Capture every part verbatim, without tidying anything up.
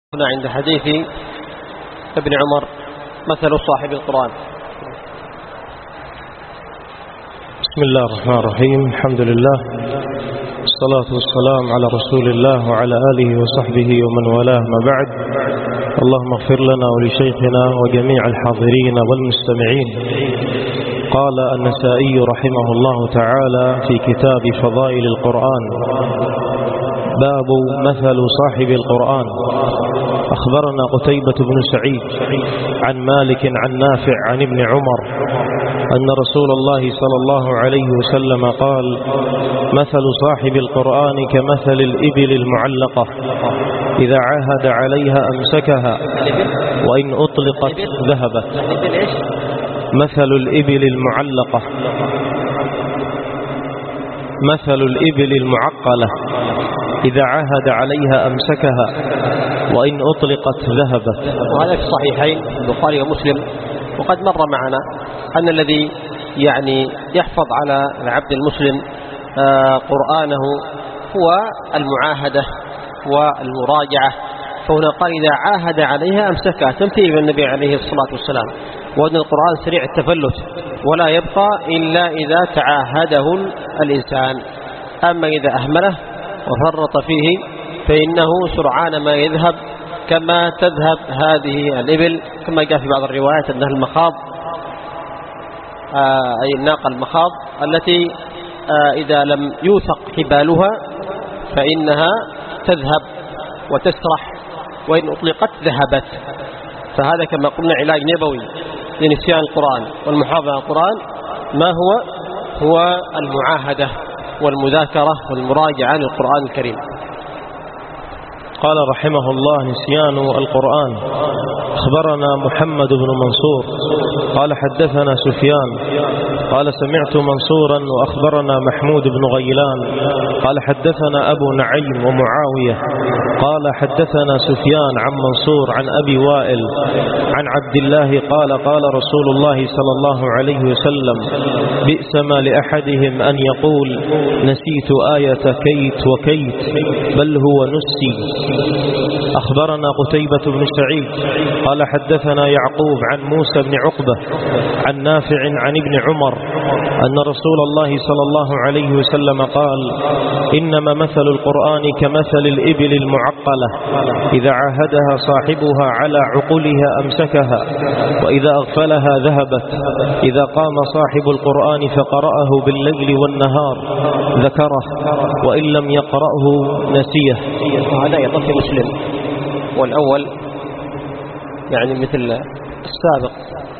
هنا عند حديث ابن عمر مثل صاحب القرآن. بسم الله الرحمن الرحيم. الحمد لله والصلاة والسلام على رسول الله وعلى آله وصحبه ومن والاه، ما بعد. اللهم اغفر لنا ولشيخنا وجميع الحاضرين والمستمعين. قال النسائي رحمه الله تعالى في كتاب فضائل القرآن: باب مثل صاحب القرآن. أخبرنا قتيبة بن سعيد عن مالك عن نافع عن ابن عمر أن رسول الله صلى الله عليه وسلم قال: مثل صاحب القرآن كمثل الإبل المعلقة، إذا عاهد عليها أمسكها وإن أطلقت ذهبت. مثل الإبل المعلقة، مثل الإبل المعقلة، إذا عاهد عليها أمسكها وإن أطلقت ذهبت. وهذا في الصحيحين البخاري ومسلم. وقد مر معنا أن الذي يعني يحفظ على العبد المسلم قرآنه هو المعاهدة والمراجعة. فهنا قال إذا عاهد عليها أمسكها، تمثيل النبي عليه الصلاة والسلام، وأن القرآن سريع التفلت ولا يبقى إلا إذا تعاهده الإنسان. أما إذا أهمله وفرط فيه فإنه سرعان ما يذهب، كما تذهب هذه الإبل، كما جاء في بعض الروايات أنها المخاض، آه أي الناقة المخاض التي آه إذا لم يوثق حبالها فإنها تذهب وتسرح، وإن أطلقت ذهبت. فهذا كما قلنا علاج نبوي لنسيان القرآن والمحافظة على القرآن. ما هو هو المعاهدة والمذاكرة والمراجعة للقرآن الكريم. قال رحمه الله: نسيان القرآن. أخبرنا محمد بن منصور قال حدثنا سفيان قال سمعت منصورا وأخبرنا محمود بن غيلان قال حدثنا أبو نعيم ومعاوية قال حدثنا سفيان عن منصور عن أبي وائل عن عبد الله قال قال رسول الله صلى الله عليه وسلم: بئس ما لأحدهم أن يقول نسيت آية كيت وكيت، بل هو نسي. أخبرنا قتيبة بن سعيد قال حدثنا يعقوب عن موسى بن عقبة عن نافع عن ابن عمر أن رسول الله صلى الله عليه وسلم قال: إنما مثل القرآن كمثل الإبل المعقلة، إذا عاهدها صاحبها على عقولها أمسكها، وإذا أغفلها ذهبت. إذا قام صاحب القرآن فقرأه بالليل والنهار ذكره، وإن لم يقرأه نسيه. هذا يضف مسلم، والأول يعني مثل السابق.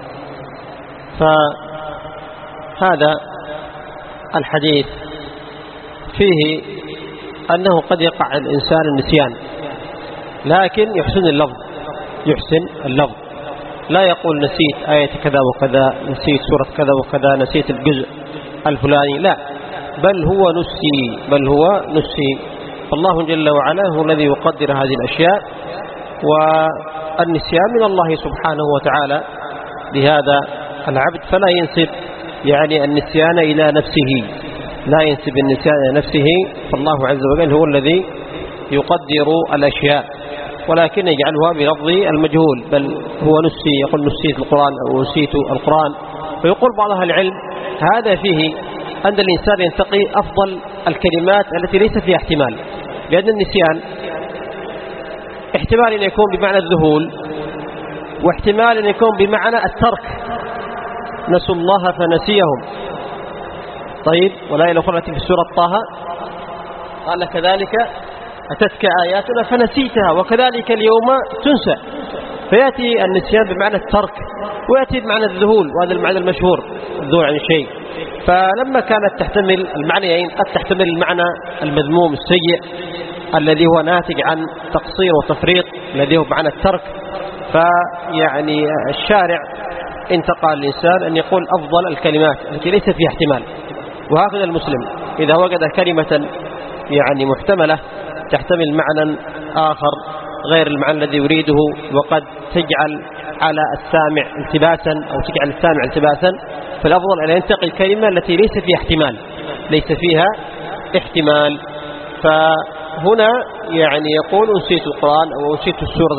فهذا الحديث فيه أنه قد يقع الإنسان النسيان، لكن يحسن اللفظ، يحسن اللفظ لا يقول نسيت آية كذا وكذا، نسيت سورة كذا وكذا، نسيت الجزء الفلاني، لا، بل هو نسي، بل هو نسي. فالله جل وعلا هو الذي يقدر هذه الأشياء، والنسيان من الله سبحانه وتعالى لهذا العبد، فلا ينسب يعني النسيان إلى نفسه، لا ينسب النسيان إلى نفسه. فالله عز وجل هو الذي يقدر الأشياء، ولكن يجعلها بلفظ المجهول، بل هو نسي، يقول نسيت القرآن أو نسيت القرآن. ويقول بعض أهل العلم هذا فيه أن الإنسان ينتقي أفضل الكلمات التي ليس فيها احتمال، لأن النسيان احتمال أن يكون بمعنى الذهول، واحتمال أن يكون بمعنى الترك، نسوا الله فنسيهم. طيب، والآية الأخرى التي في سورة طه قال كذلك أتتك آياتنا فنسيتها وكذلك اليوم تنسى. فيأتي النسيان بمعنى الترك، ويأتي بمعنى الذهول، وهذا المعنى المشهور، الذهول عن شيء. فلما كانت تحتمل المعنيين، قد تحتمل المعنى المذموم السيء الذي هو ناتج عن تقصير وتفريط الذي هو معنى الترك. فيعني الشارع انتقى الإنسان أن يقول أفضل الكلمات التي ليس فيها احتمال. وهكذا المسلم إذا وجد كلمة يعني محتملة تحتمل معنى آخر غير المعنى الذي يريده، وقد تجعل على السامع التباسا أو تجعل السامع التباسا، فالأفضل أن ينتقي الكلمة التي ليس فيها احتمال، ليس فيها احتمال. فهنا يعني يقول نسيت القرآن أو نسيت السورة